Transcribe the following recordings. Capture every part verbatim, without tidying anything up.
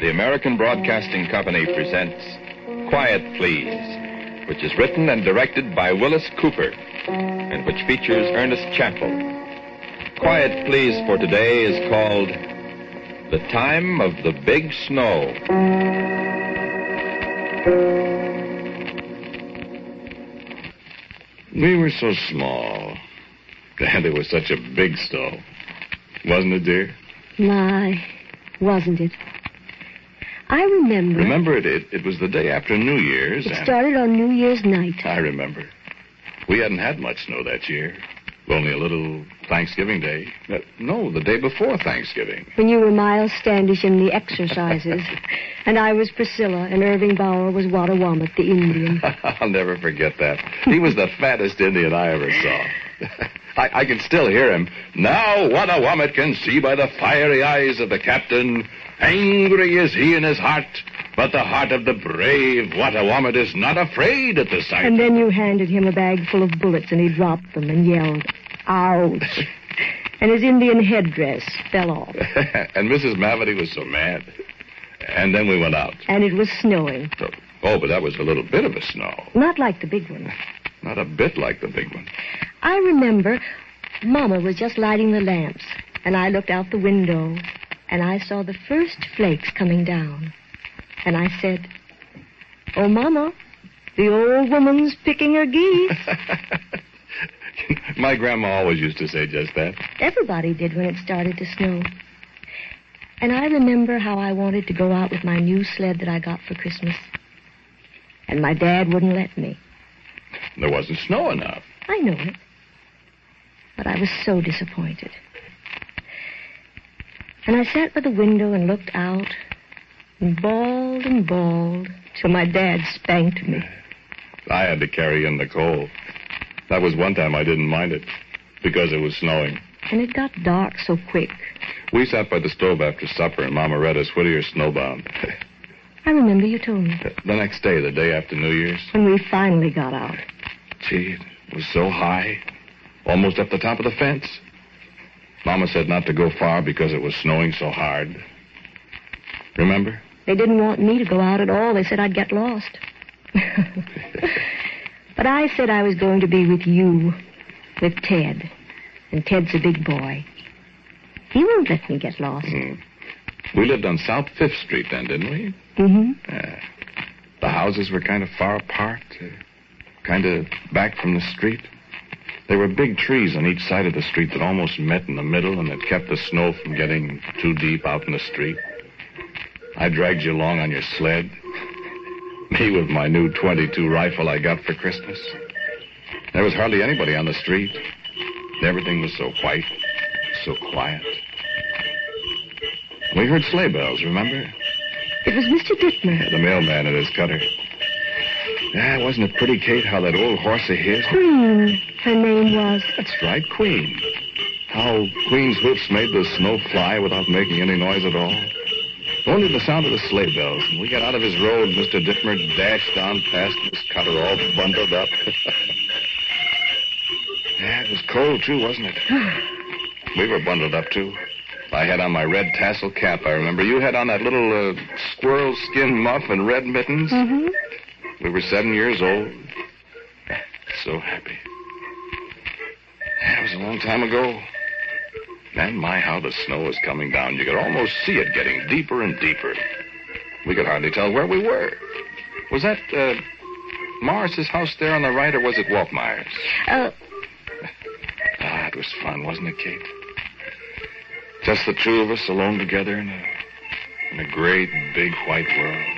the American Broadcasting Company presents Quiet Please, which is written and directed by Willis Cooper, and which features Ernest Chappell. Quiet Please for today is called The Time of the Big Snow. We were so small, and it was such a big snow. Wasn't it, dear? My, wasn't it? I remember. Remember it, it, it was the day after New Year's. It and started on New Year's night. I remember. We hadn't had much snow that year. Only a little Thanksgiving Day. Uh, no, the day before Thanksgiving. When you were Miles Standish in the exercises. And I was Priscilla, and Irving Bauer was Wattawamat, the Indian. I'll never forget that. He was the fattest Indian I ever saw. I, I can still hear him. Now Wattawamat can see by the fiery eyes of the captain. Angry is he in his heart, but the heart of the brave Wattawamat is not afraid at the sight. And then you handed him a bag full of bullets, and he dropped them and yelled, ouch. And his Indian headdress fell off. And Missus Mavity was so mad. And then we went out. And it was snowing. So, oh, but that was a little bit of a snow. Not like the big one. Not a bit like the big one. I remember Mama was just lighting the lamps, and I looked out the window, and I saw the first flakes coming down. And I said, oh, Mama, the old woman's picking her geese. My grandma always used to say just that. Everybody did when it started to snow. And I remember how I wanted to go out with my new sled that I got for Christmas. And my dad wouldn't let me. There wasn't snow enough. I know it. But I was so disappointed. And I sat by the window and looked out and bawled and bawled till my dad spanked me. I had to carry in the coal. That was one time I didn't mind it because it was snowing. And it got dark so quick. We sat by the stove after supper and Mama read us Whittier's Snowbound. I remember you told me. The next day, the day after New Year's. When we finally got out. Gee, it was so high. Almost up the top of the fence. Mama said not to go far because it was snowing so hard. Remember? They didn't want me to go out at all. They said I'd get lost. But I said I was going to be with you, with Ted. And Ted's a big boy. He won't let me get lost. Mm. We lived on South Fifth Street then, didn't we? Mm-hmm. Uh, the houses were kind of far apart, uh, kind of back from the street. There were big trees on each side of the street that almost met in the middle and that kept the snow from getting too deep out in the street. I dragged you along on your sled. Me with my new twenty-two rifle I got for Christmas. There was hardly anybody on the street. Everything was so white, so quiet. We heard sleigh bells, remember? It was Mister Dittmer. Yeah, the mailman at his cutter. Yeah, wasn't it pretty, Kate, how that old horse of his... Queen, her name was. That's right, Queen. How Queen's hoofs made the snow fly without making any noise at all. Only the sound of the sleigh bells. When we got out of his road, Mister Dittmer dashed on past his cutter all bundled up. Yeah, it was cold, too, wasn't it? We were bundled up, too. I had on my red tassel cap, I remember. You had on that little uh, squirrel skin muff and red mittens. Mm-hmm. We were seven years old. So happy. That was a long time ago. And my, how the snow was coming down. You could almost see it getting deeper and deeper. We could hardly tell where we were. Was that uh, Morris's house there on the right, or was it Waltmeyer's? Uh... Ah, it was fun, wasn't it, Kate? Just the two of us alone together in a, in a great, big, white world.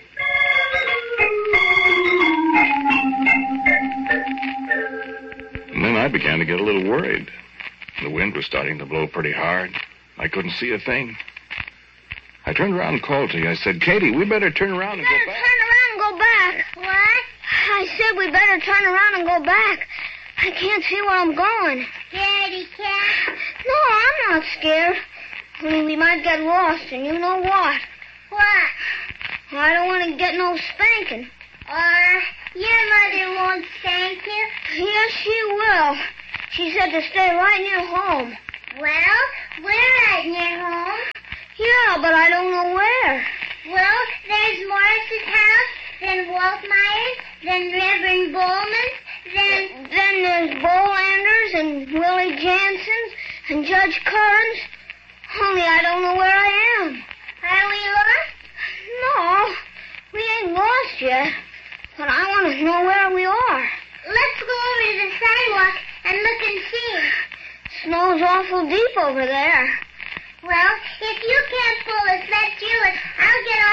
And then I began to get a little worried. The wind was starting to blow pretty hard. I couldn't see a thing. I turned around and called to you. I said, Katie, we better turn around and go back. Turn around and go back. What? I said we better turn around and go back. I can't see where I'm going. Scaredy cat? No, I'm not scared. Only we might get lost, and you know what? What? I don't want to get no spanking. Or your mother won't spank you? Yes, she will. She said to stay right near home. Well, we're right near home. Yeah, but I don't know where. Well, there's Morris's house, then Walt Myers, then Reverend Bowman's, then... Then there's Bolanders and Willie Jansen's and Judge Curran's. Only I don't know where I am. Are we lost? No, we ain't lost yet. But I want to know where we are. Let's go over to the sidewalk and look and see. Snow's awful deep over there. Well, if you can't pull us, let's do it. I'll get